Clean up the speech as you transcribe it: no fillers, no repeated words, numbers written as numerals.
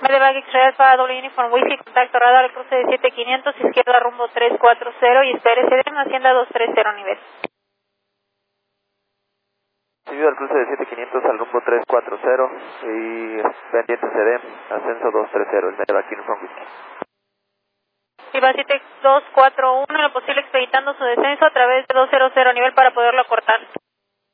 de Baggage Alpha, doble Uniform Whiskey, contacto radar, cruce de 7500, izquierda rumbo 340 y espere CDM, Hacienda 230 nivel. Seguido al cruce de 7500 al rumbo 340 y pendiente CDM, ascenso 230, el medio aquí Uniform Whiskey. Viva 7241, lo posible expeditando su descenso a través de 200 nivel para poderlo cortar.